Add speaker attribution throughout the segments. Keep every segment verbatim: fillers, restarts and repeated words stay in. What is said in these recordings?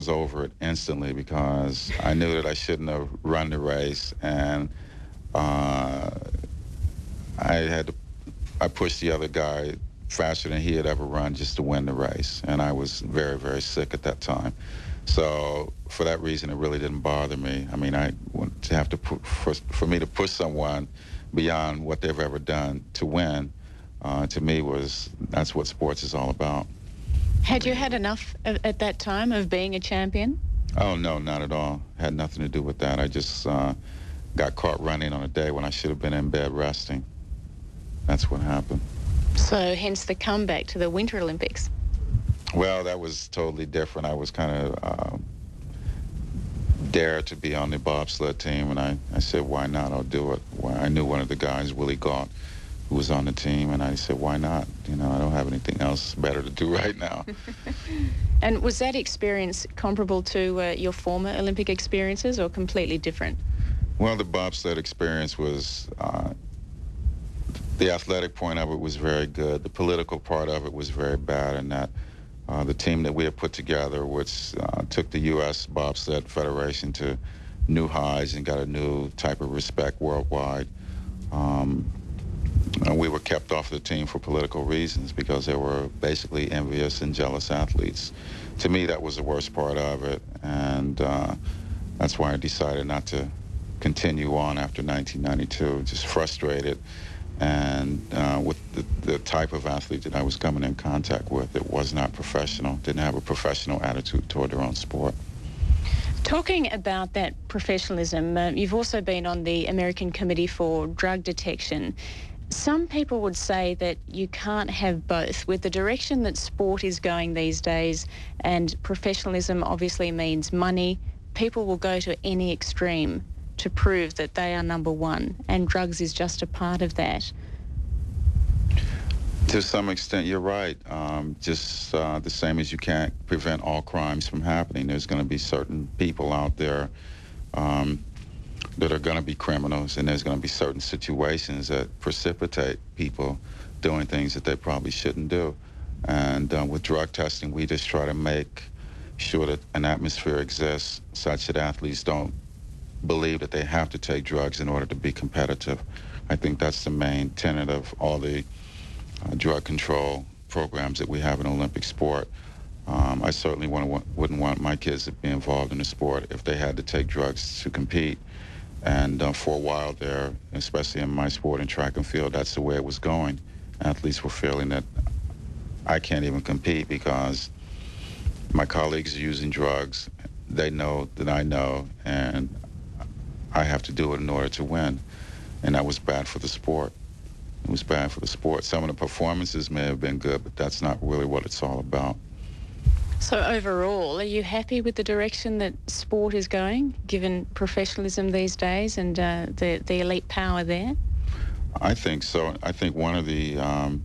Speaker 1: was over it instantly because I knew that I shouldn't have run the race, and uh, I had to, I pushed the other guy faster than he had ever run just to win the race, and I was very, very sick at that time. So for that reason, it really didn't bother me. I mean, I want to have to pu- for, for me to push someone beyond what they've ever done to win. Uh, to me, was that's what sports is all about.
Speaker 2: Had you had enough at, at that time of being a champion?
Speaker 1: Oh no, not at all. Had nothing to do with that. I just uh, got caught running on a day when I should have been in bed resting. That's what happened.
Speaker 2: So hence the comeback to the Winter Olympics.
Speaker 1: Well, that was totally different. I was kind of uh, dared to be on the bobsled team, and I, I said, why not? I'll do it. Well, I knew one of the guys, Willie Galt, who was on the team, and I said, why not? You know, I don't have anything else better to do right now.
Speaker 2: And was that experience comparable to uh, your former Olympic experiences or completely different?
Speaker 1: Well, the bobsled experience was, uh, the athletic point of it was very good. The political part of it was very bad, and that uh, the team that we had put together, which uh, took the U S Bobsled Federation to new highs and got a new type of respect worldwide, um, and we were kept off the team for political reasons because they were basically envious and jealous athletes. To me, that was the worst part of it, and uh, that's why I decided not to continue on after nineteen ninety-two, just frustrated. And uh, with the, the type of athlete that I was coming in contact with, it was not professional, didn't have a professional attitude toward their own sport.
Speaker 2: Talking about that professionalism, uh, you've also been on the American Committee for Drug Detection. Some people would say that you can't have both. With the direction that sport is going these days, and professionalism obviously means money, people will go to any extreme to prove that they are number one, and drugs is just a part of that.
Speaker 1: To some extent, you're right. Um, just uh, the same as you can't prevent all crimes from happening, there's going to be certain people out there um, that are going to be criminals, and there's going to be certain situations that precipitate people doing things that they probably shouldn't do. And uh, with drug testing, we just try to make sure that an atmosphere exists such that athletes don't believe that they have to take drugs in order to be competitive. I think that's the main tenet of all the uh, drug control programs that we have in Olympic sport. Um, I certainly want, wouldn't want my kids to be involved in the sport if they had to take drugs to compete. And uh, for a while there, especially in my sport in track and field, that's the way it was going. Athletes were feeling that I can't even compete because my colleagues are using drugs. They know that I know, and I have to do it in order to win. And that was bad for the sport. It was bad for the sport. Some of the performances may have been good, but that's not really what it's all about.
Speaker 2: So overall, are you happy with the direction that sport is going, given professionalism these days and uh, the, the elite power there?
Speaker 1: I think so. I think one of the um,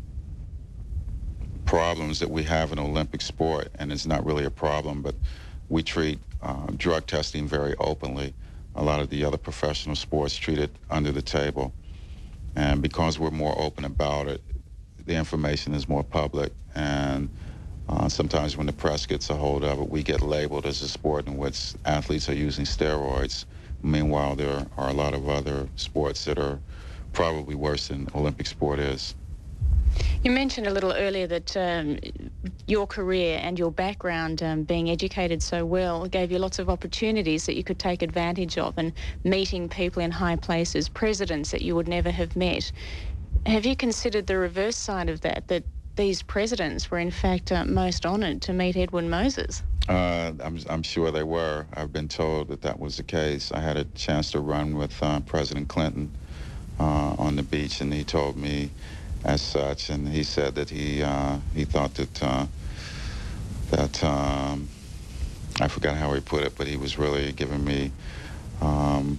Speaker 1: problems that we have in Olympic sport, and it's not really a problem, but we treat uh, drug testing very openly. A lot of the other professional sports treat it under the table. And because we're more open about it, the information is more public. And uh, sometimes when the press gets a hold of it, we get labeled as a sport in which athletes are using steroids. Meanwhile, there are a lot of other sports that are probably worse than Olympic sport is.
Speaker 2: You mentioned a little earlier that um, your career and your background, um, being educated so well, gave you lots of opportunities that you could take advantage of, and meeting people in high places, presidents that you would never have met. Have you considered the reverse side of that, that these presidents were in fact uh, most honoured to meet Edwin Moses?
Speaker 1: Uh, I'm, I'm sure they were. I've been told that that was the case. I had a chance to run with uh, President Clinton uh, on the beach, and he told me as such, and he said that he uh, he thought that uh, that um, I forgot how he put it, but he was really giving me um,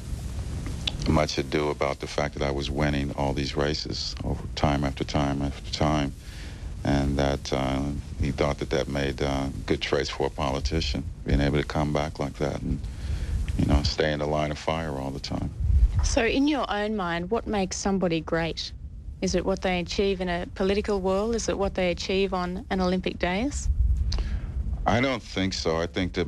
Speaker 1: much ado about the fact that I was winning all these races over time after time after time, and that uh, he thought that that made uh, good traits for a politician, being able to come back like that and, you know, stay in the line of fire all the time.
Speaker 2: So in your own mind, what makes somebody great? Is it what they achieve in a political world? Is it what they achieve on an Olympic dais?
Speaker 1: I don't think so. I think that